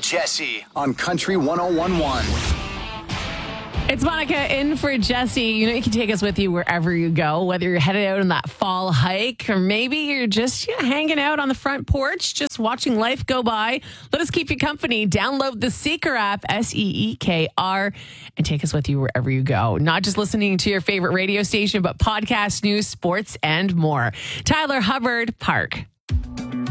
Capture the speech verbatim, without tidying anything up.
Jesse on Country one oh one point one. It's Monica in for Jesse. You know, you can take us with you wherever you go, whether you're headed out on that fall hike or maybe you're just yeah, hanging out on the front porch, just watching life go by. Let us keep you company. Download the Seeker app, S E E K R, and take us with you wherever you go. Not just listening to your favorite radio station, but podcast, news, sports, and more. Tyler Hubbard, Park.